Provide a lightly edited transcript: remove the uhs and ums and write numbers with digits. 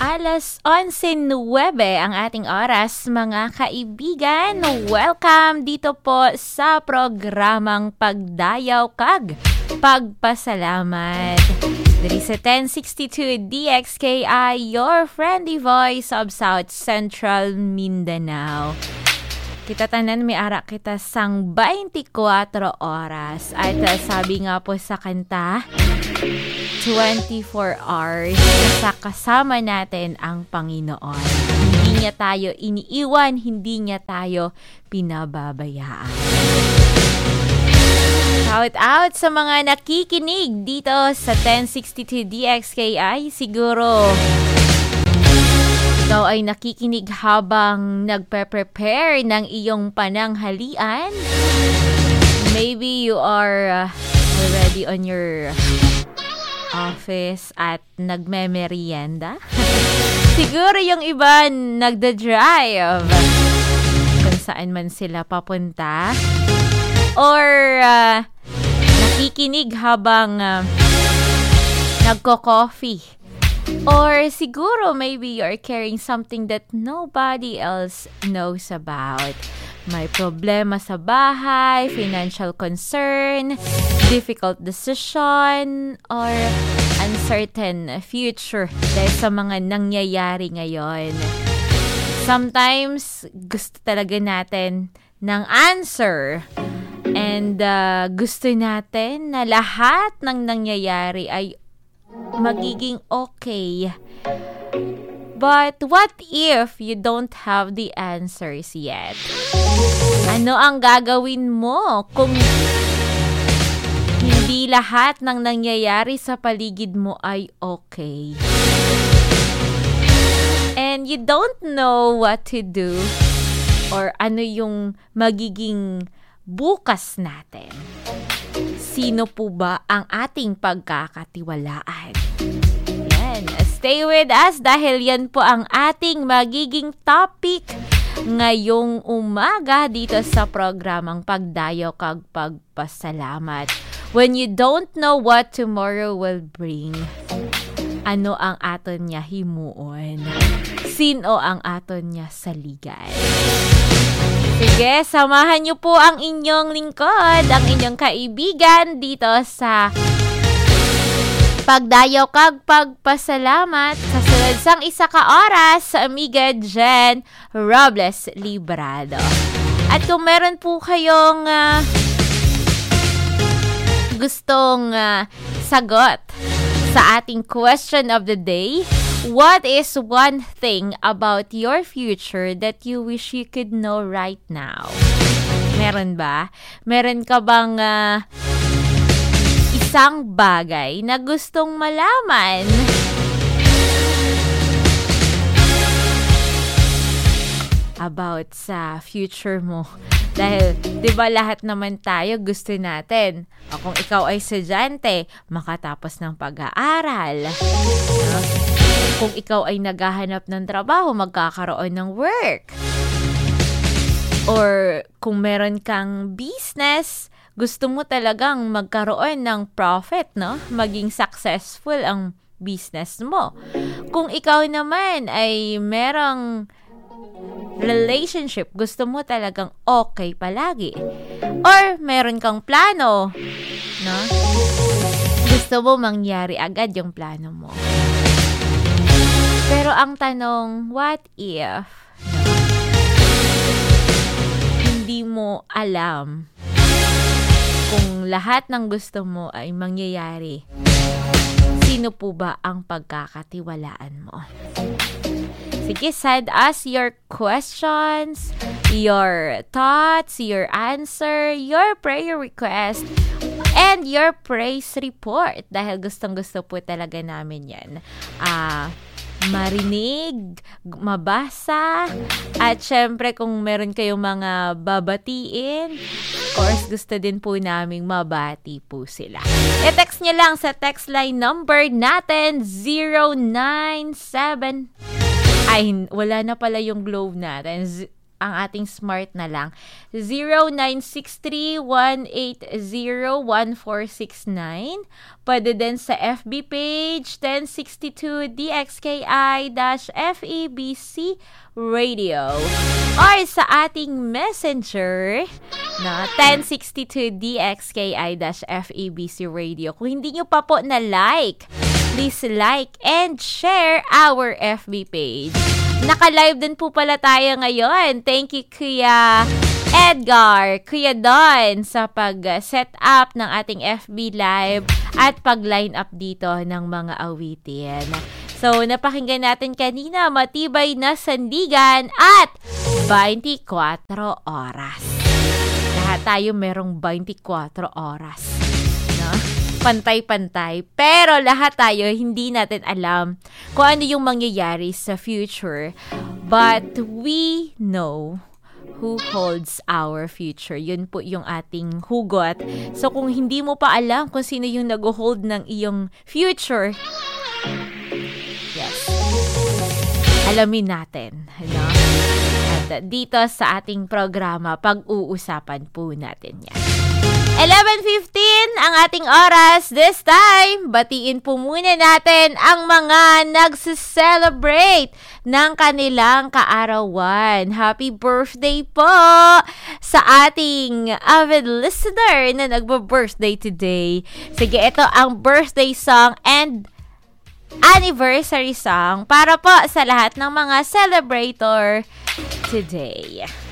11:09 ang ating oras, mga kaibigan. Welcome dito po sa programang Pagdayaw Kag Pagpasalamat. Diri sa 1062 DXKI, your friendly voice of South Central Mindanao. Kita tanan may ara kita sang 24 oras. At sabi nga po sa kanta, 24 hours sa kasama natin ang Panginoon. Hindi niya tayo iniiwan, hindi niya tayo pinababayaan. Shout out sa mga nakikinig dito sa 1062 DXKI. Siguro ikaw ay nakikinig habang nagpe-prepare ng iyong pananghalian. Maybe you are already on your office at nagme-merienda. Siguro yung iba nagda-drive kung saan man sila papunta. Or nakikinig habang nagko-coffee. Or siguro maybe you're carrying something that nobody else knows about. May problema sa bahay, financial concern, difficult decision, or uncertain future dahil sa mga nangyayari ngayon. Sometimes, gusto talaga natin ng answer. And gusto natin na lahat ng nangyayari ay magiging okay. But what if you don't have the answers yet? Ano ang gagawin mo kung hindi lahat ng nangyayari sa paligid mo ay okay? And you don't know what to do or ano yung magiging bukas natin. Sino po ba ang ating pagkakatiwalaan? Yan. Stay with us dahil yan po ang ating magiging topic ngayong umaga dito sa programang Pagdayaw Kag Pagpasalamat. When you don't know what tomorrow will bring, ano ang aton niya himuon? Sino ang aton niya saligan? Sige, samahan niyo po ang inyong lingkod, ang inyong kaibigan dito sa Pagdayaw Kag Pagpasalamat sa sunod sang isa ka oras sa amiga Jen Robles Librado. At kung meron po kayong gustong sagot sa ating question of the day, what is one thing about your future that you wish you could know right now? Meron ba? Meron ka bang isang bagay na gustong malaman? About sa future mo. Dahil, di ba lahat naman tayo gusto natin. O kung ikaw ay estudyante, makatapos ng pag-aaral. Kung ikaw ay naghahanap ng trabaho, magkakaroon ng work. Or kung meron kang business, gusto mo talagang magkaroon ng profit, no? Maging successful ang business mo. Kung ikaw naman ay merong relationship, gusto mo talagang okay palagi. Or meron kang plano, no? Gusto mo mangyari agad yung plano mo. Pero ang tanong, what if hindi mo alam kung lahat ng gusto mo ay mangyayari? Sino po ba ang pagkakatiwalaan mo? Sige, send us your questions, your thoughts, your answer, your prayer request, and your praise report. Dahil gustong-gusto po talaga namin yan. Marinig, mabasa, at syempre kung meron kayong mga babatiin, of course, gusto din po naming mabati po sila. I-text nyo lang sa text line number natin, 097... Ay, wala na pala yung globe natin. ang ating smart na lang. 0963-180-1469. Pwede din sa FB page 1062 DXKI-FEBC Radio. Or sa ating messenger na 1062 DXKI-FEBC Radio. Kung hindi nyo pa po na like, please like and share our FB page. Naka-live din po pala tayo ngayon. Thank you, Kuya Edgar, Kuya Don, sa pag-set up ng ating FB Live at pag-line up dito ng mga awitin. So, napakinggan natin kanina, Matibay na Sandigan at 24 oras. Lahat tayo merong 24 oras. No? Pantay-pantay. Pero lahat tayo, hindi natin alam kung ano yung mangyayari sa future. But we know who holds our future. Yun po yung ating hugot. So kung hindi mo pa alam kung sino yung nag-hold ng iyong future, yes, alamin natin. No? At dito sa ating programa, pag-uusapan po natin yan. 11:15 ang ating oras this time. Batiin po muna natin ang mga nagse-celebrate ng kanilang kaarawan. Happy birthday po sa ating avid listener na nagbo-birthday today. Sige, ito ang birthday song and anniversary song para po sa lahat ng mga celebrator today.